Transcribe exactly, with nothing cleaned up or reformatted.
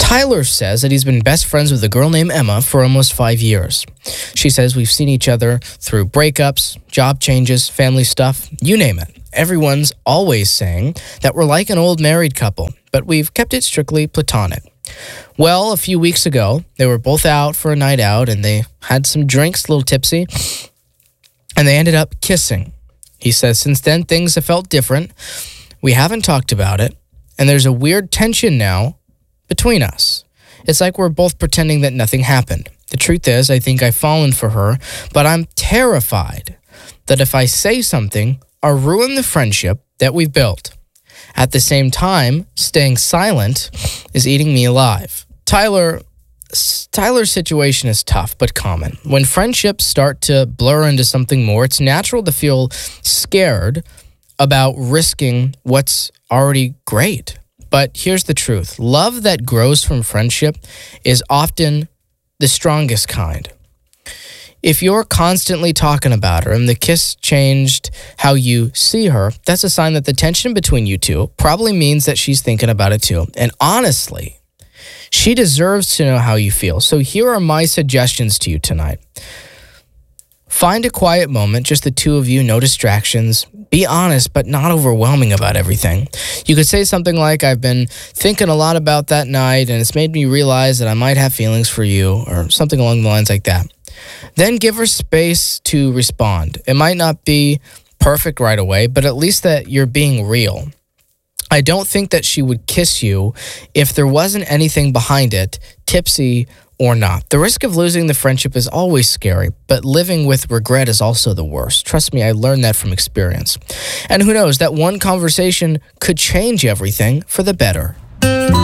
Tyler says that he's been best friends with a girl named Emma for almost five years. She says we've seen each other through breakups, job changes, family stuff, you name it. Everyone's always saying that we're like an old married couple, but we've kept it strictly platonic. Well, a few weeks ago, they were both out for a night out and they had some drinks, a little tipsy, and they ended up kissing. He says since then, things have felt different. We haven't talked about it, and there's a weird tension now between us. It's like we're both pretending that nothing happened. The truth is, I think I've fallen for her, but I'm terrified that if I say something, I'll ruin the friendship that we've built. At the same time, staying silent is eating me alive. Tyler, Tyler's situation is tough but common. When friendships start to blur into something more, it's natural to feel scared about risking what's already great. But here's the truth. Love that grows from friendship is often the strongest kind. If you're constantly talking about her and the kiss changed how you see her, that's a sign that the tension between you two probably means that she's thinking about it too. And honestly, she deserves to know how you feel. So here are my suggestions to you tonight. Find a quiet moment, just the two of you, no distractions. Be honest, but not overwhelming about everything. You could say something like, I've been thinking a lot about that night, and it's made me realize that I might have feelings for you, or something along the lines like that. Then give her space to respond. It might not be perfect right away, but at least that you're being real. I don't think that she would kiss you if there wasn't anything behind it, tipsy or not. The risk of losing the friendship is always scary, but living with regret is also the worst. Trust me, I learned that from experience. And who knows, that one conversation could change everything for the better.